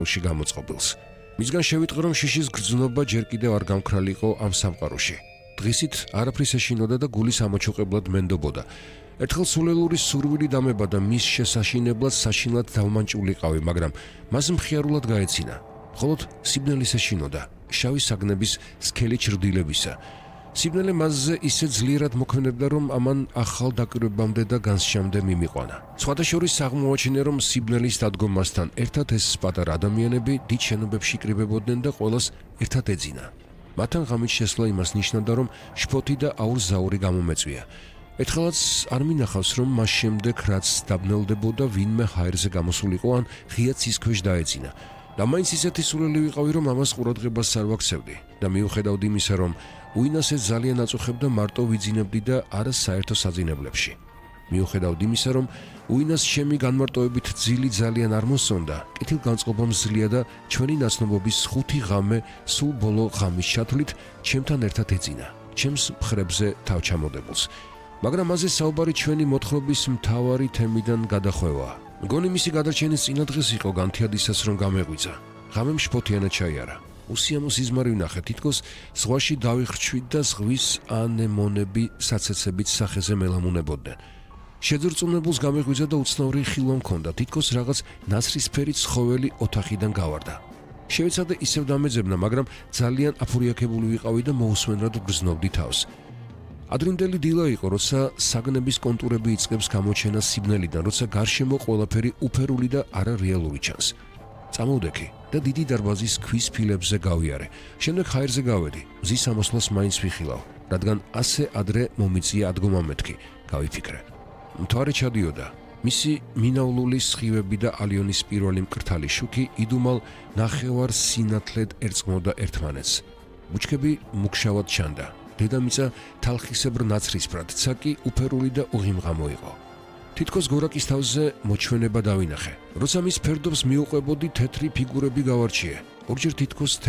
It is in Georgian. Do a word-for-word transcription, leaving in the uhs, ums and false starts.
ში გამოწყობილს. მისგან შევიტყო, რომ შიშის გრძნობა ჯერ კიდევ არ გამქრალიყო ამ სამყაროში. დღისით არაფრის ეშინოდა და გულის ამოჩუყებლად მენდობოდა. ერთხელ სულელური სურვილი დამება და მის შესაშინებლად საშინლად დავმანჭულიყავი, მაგრამ მას მხიარულად გაეცინა. მხოლოდ სიბნელის ეშინოდა, შავი საგნების სქელი ჩრდილებისა. სიბნელე მასზე ისე ძლიერად მოქმედებდა, რომ ამან ახალ დაკვირვებამდე და განსჯამდე მიმიყვანა. სხვათა შორის აღმოაჩინე, რომ სიბნელის დადგომასთან ერთად ეს პატარა ადამიანები დიდ შენობებში იკრიბებოდნენ და ყველას ერთად ეძინა. მათთან ღამით შესვლა იმას ნიშნავდა, რომ შფოთი და აურზაური გამომეწვია. ერთხელაც არ მინახავს, რომ მას შემდეგ რაც დაბნელდებოდა, ვინმე ჰაერზე გამოსულიყო ან ღია ცის ქვეშ დაეძინა. და მაინც ისეთი სულელი ვიყავი, რომ ამას ყურადღებას არ ვაქცევდი და მიუხედავად იმისა, რომ უინასე ძალიან აწუხებდა, მარტო ვიძინებდი და არა საერთო საძინებლებში. მიუხედავად იმისა, რომ უინას ჩემი განმარტოებით ძილი ძალიან არ მოსონდა, კეთილგანწყობა მძლია და ჩვენი ნაცნობობის ხუთი ღამე სულ ბოლო ღამის ჩათვლით ჩემთან ერთად ეძინა, ჩემს მხრებზე თავჩამოდებულს. მაგრამ მასზე საუბარი ჩვენი მოთხრობის მთავარი თემიდან გადახვევაა. მგონი მისი გადარჩენის წინა დღეს იყო განთიადისას, რომ გამეღვიძა. ღამემ შფოთიანად ჩაიარა. უსიამო სიზმარი ვნახე, თითქოს ზღვაში დავიხრჩვით და ზღვის ანემონები საცეცებით სახეზე მელამუნებოდნენ. შეძრწუნებულს გამეღვიძა და უცნაური ხილვა მქონდა, თითქოს რაღაც ნაცრისფერი ცხოველი ოთახიდან გავარდა. შევეცადე ისევ დამეძებნა, მაგრამ ძალიან აფურიაქებული ვიყავი და მოусმენად გრძნობდი თავს. ადრინდელი დილა იყო, როცა საგნების კონტურები იწყებს გამოჩენას სიბნელიდან, როცა გარშემო ყველაფერი უფერული და არარეალური ჩანს. წამოვდექი და დიდი დარბაზის ქვის ფილებზე გავიარე. შემდეგ ჰაერზე გავედი, მზის ამოსვლას მაინც ვიხილავ, რადგან ასე ადრე მომიწია ადგომა მეთქი, გავიფიქრე. მთვარე ჩადიოდა. მისი მინავლული სხივები და ალიონის პირველი მკრთალი შუქი იდუმალ ნახევარ სინათლედ ერწყმოდა ერთმანეთს. ბუჩქები მუქშავად ჩანდა. დედამიწა თალხისებრ ნაცრისფრად, ცაკი უფერული და უღიმღამო იყო. თითქოს გორაკის თავზე მოჩვენება დავინახე. როცა მის ფერდობს მიუყვებოდი, თეთრი ფიგურები გავარჩიე. ორჯერ თითქოს